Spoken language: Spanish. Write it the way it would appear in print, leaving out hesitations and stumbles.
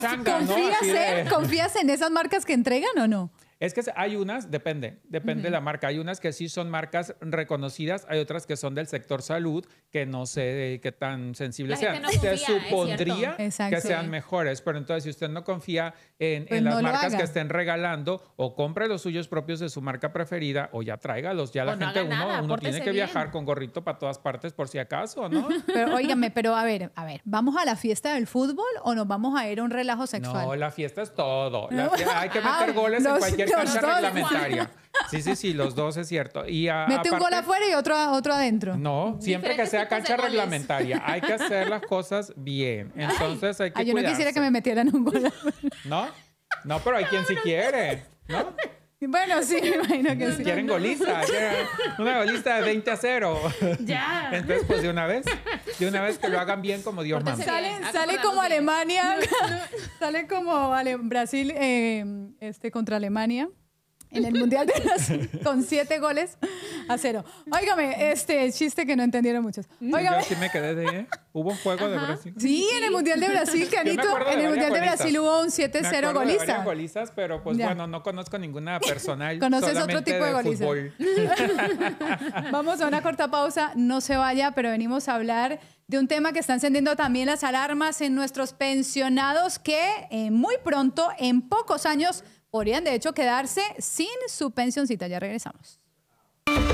changa, ¿no? ¿Confías en esas marcas que entregan o no? Es que hay unas, depende de la marca. Hay unas que sí son marcas reconocidas, hay otras que son del sector salud, que no sé qué tan sensibles sean. No confía, Se supondría que sean sí. mejores, pero entonces si usted no confía en Pues las no lo marcas haga. que estén regalando, o compre los suyos propios de su marca preferida, o ya tráigalos. Ya la O no gente, haga nada, uno tiene pórtese que viajar bien. con gorrito para todas partes por si acaso, ¿no? Pero óigame, pero a ver, ¿vamos a la fiesta del fútbol o nos vamos a ir a un relajo sexual? No, la fiesta es todo. No. Hay que meter goles en los- cualquier los cancha dos. reglamentaria. Sí, los dos es cierto. Y Mete un gol aparte, afuera y otro adentro. no, siempre que Diferentes sea tipos de cancha goles. reglamentaria. Hay que hacer las cosas bien. Entonces hay que Yo no quisiera cuidarse. que me metieran un gol afuera. No, pero hay quien sí quiere, ¿no? Bueno, sí, me imagino que sí. Quieren goliza, una goliza de 20-0. Ya. Entonces, pues de una vez que lo hagan bien como Dios Pórtense manda. bien. Sale Acordamos como bien. Alemania, sale como Brasil contra Alemania en el Mundial de Brasil con 7-0. Óigame, chiste que no entendieron muchos. Óigame. Yo sí me quedé de... ¿Hubo un juego de Brasil? Sí, en el Mundial de Brasil, Canito, acuerdo de en el varias Mundial de golizas. Brasil hubo un Me 7-0 acuerdo de goliza. varias golizas, pero pues Ya. bueno, no conozco ninguna personal. ¿Conoces otro solamente tipo de golizas? fútbol. Vamos a una corta pausa, no se vaya, pero venimos a hablar de un tema que está encendiendo también las alarmas en nuestros pensionados que muy pronto, en pocos años, podrían de hecho quedarse sin su pensioncita. Ya regresamos.